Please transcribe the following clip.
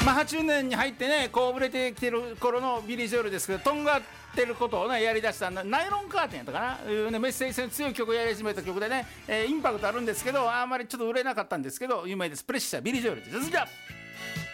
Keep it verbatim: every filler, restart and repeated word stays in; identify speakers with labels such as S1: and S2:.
S1: まあはちじゅうねんに入ってねこう売れてきてる頃のビリー・ジョエルですけど、とんがってることをねやりだしたナイロンカーテンやったかないうねメッセージ性の強い曲をやり始めた曲でね、えー、インパクトあるんですけどあんまりちょっと売れなかったんですけど有名です。プレッシャービリー・ジョエルです。じゃあ